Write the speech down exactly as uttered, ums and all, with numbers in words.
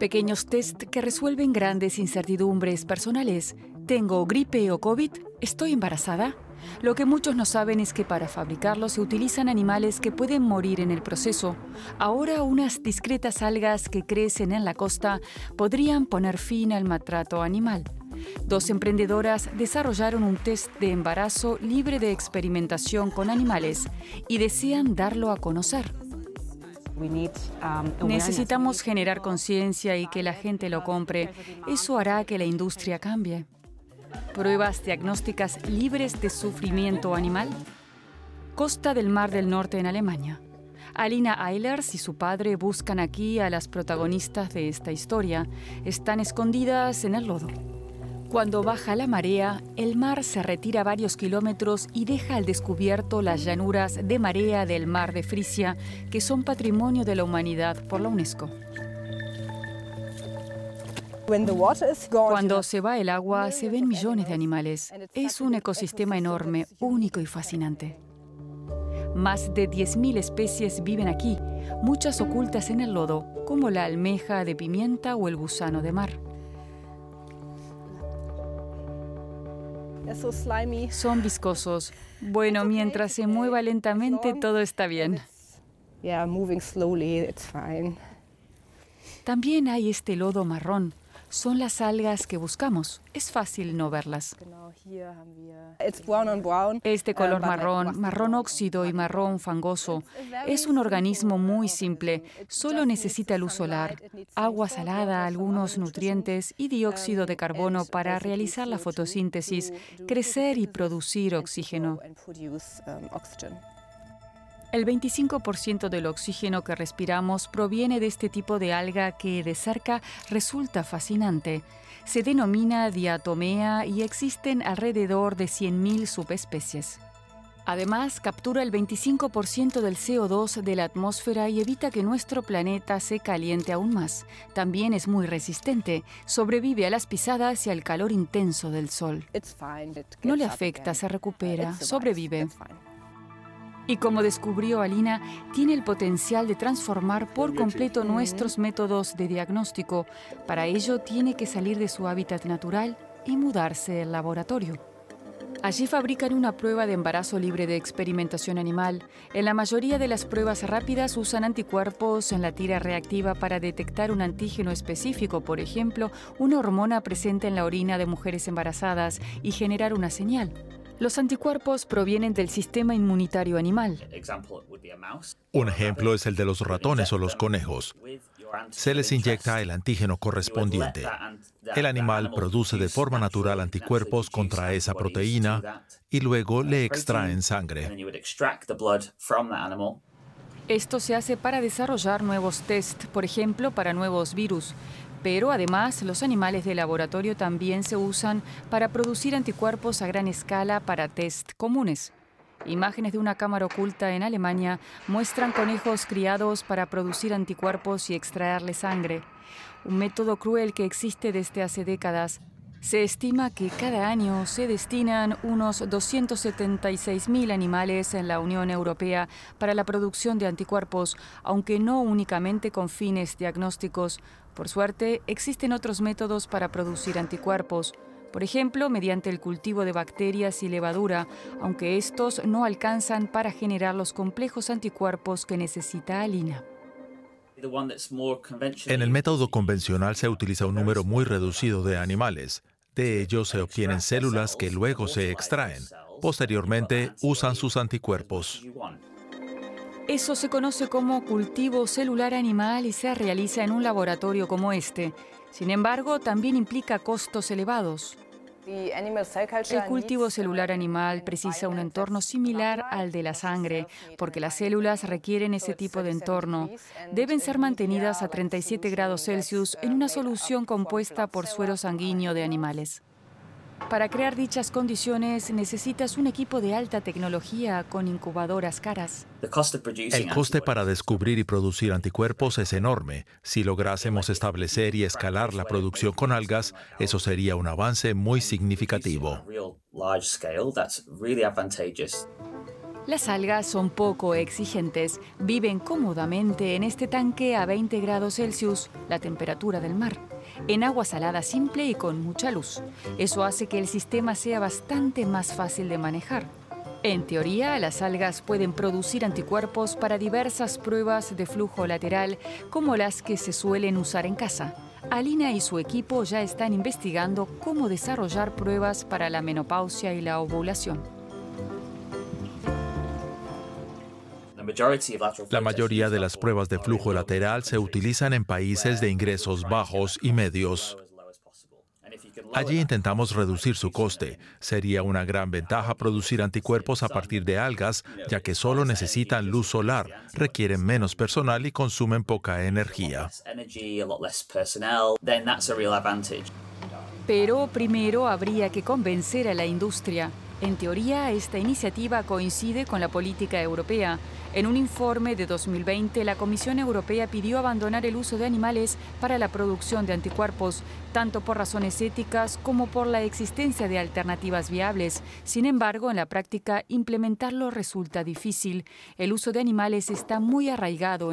Pequeños test que resuelven grandes incertidumbres personales. ¿Tengo gripe o COVID? ¿Estoy embarazada? Lo que muchos no saben es que para fabricarlo se utilizan animales que pueden morir en el proceso. Ahora unas discretas algas que crecen en la costa podrían poner fin al maltrato animal. Dos emprendedoras desarrollaron un test de embarazo libre de experimentación con animales y desean darlo a conocer. Necesitamos generar conciencia y que la gente lo compre. Eso hará que la industria cambie. ¿Pruebas diagnósticas libres de sufrimiento animal? Costa del Mar del Norte en Alemania. Alina Eilers y su padre buscan aquí a las protagonistas de esta historia. Están escondidas en el lodo. Cuando baja la marea, el mar se retira varios kilómetros y deja al descubierto las llanuras de marea del mar de Frisia, que son patrimonio de la humanidad por la UNESCO. Cuando se va el agua, se ven millones de animales. Es un ecosistema enorme, único y fascinante. Más de diez mil especies viven aquí, muchas ocultas en el lodo, como la almeja de pimienta o el gusano de mar. Son viscosos. Bueno, mientras se mueva lentamente, todo está bien. También hay este lodo marrón. Son las algas que buscamos. Es fácil no verlas. Este color marrón, marrón óxido y marrón fangoso, es un organismo muy simple. Solo necesita luz solar, agua salada, algunos nutrientes y dióxido de carbono para realizar la fotosíntesis, crecer y producir oxígeno. El veinticinco por ciento del oxígeno que respiramos proviene de este tipo de alga que de cerca resulta fascinante. Se denomina diatomea y existen alrededor de cien mil subespecies. Además, captura el veinticinco por ciento del C O dos de la atmósfera y evita que nuestro planeta se caliente aún más. También es muy resistente, sobrevive a las pisadas y al calor intenso del sol. No le afecta, se recupera, sobrevive. Y como descubrió Alina, tiene el potencial de transformar por completo nuestros métodos de diagnóstico. Para ello tiene que salir de su hábitat natural y mudarse al laboratorio. Allí fabrican una prueba de embarazo libre de experimentación animal. En la mayoría de las pruebas rápidas usan anticuerpos en la tira reactiva para detectar un antígeno específico, por ejemplo, una hormona presente en la orina de mujeres embarazadas y generar una señal. Los anticuerpos provienen del sistema inmunitario animal. Un ejemplo es el de los ratones o los conejos. Se les inyecta el antígeno correspondiente. El animal produce de forma natural anticuerpos contra esa proteína y luego le extraen sangre. Esto se hace para desarrollar nuevos test, por ejemplo, para nuevos virus. Pero además, los animales de laboratorio también se usan para producir anticuerpos a gran escala para test comunes. Imágenes de una cámara oculta en Alemania muestran conejos criados para producir anticuerpos y extraerle sangre. Un método cruel que existe desde hace décadas. Se estima que cada año se destinan unos doscientos setenta y seis mil animales en la Unión Europea para la producción de anticuerpos, aunque no únicamente con fines diagnósticos. Por suerte, existen otros métodos para producir anticuerpos, por ejemplo, mediante el cultivo de bacterias y levadura, aunque estos no alcanzan para generar los complejos anticuerpos que necesita Alina. En el método convencional se utiliza un número muy reducido de animales. De ellos se obtienen células que luego se extraen. Posteriormente, usan sus anticuerpos. Eso se conoce como cultivo celular animal y se realiza en un laboratorio como este. Sin embargo, también implica costos elevados. El cultivo celular animal precisa un entorno similar al de la sangre, porque las células requieren ese tipo de entorno. Deben ser mantenidas a treinta y siete grados Celsius en una solución compuesta por suero sanguíneo de animales. Para crear dichas condiciones necesitas un equipo de alta tecnología con incubadoras caras. El coste para descubrir y producir anticuerpos es enorme. Si lográsemos establecer y escalar la producción con algas, eso sería un avance muy significativo. Las algas son poco exigentes, viven cómodamente en este tanque a veinte grados Celsius, la temperatura del mar, en agua salada simple y con mucha luz. Eso hace que el sistema sea bastante más fácil de manejar. En teoría, las algas pueden producir anticuerpos para diversas pruebas de flujo lateral, como las que se suelen usar en casa. Alina y su equipo ya están investigando cómo desarrollar pruebas para la menopausia y la ovulación. La mayoría de las pruebas de flujo lateral se utilizan en países de ingresos bajos y medios. Allí intentamos reducir su coste. Sería una gran ventaja producir anticuerpos a partir de algas, ya que solo necesitan luz solar, requieren menos personal y consumen poca energía. Pero primero habría que convencer a la industria. En teoría, esta iniciativa coincide con la política europea. En un informe de dos mil veinte, la Comisión Europea pidió abandonar el uso de animales para la producción de anticuerpos, tanto por razones éticas como por la existencia de alternativas viables. Sin embargo, en la práctica, implementarlo resulta difícil. El uso de animales está muy arraigado en